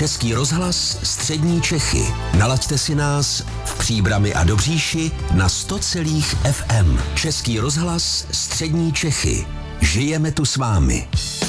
Český rozhlas Střední Čechy. Nalaďte si nás v Příbrami a Dobříši na 100,FM. Český rozhlas Střední Čechy. Žijeme tu s vámi.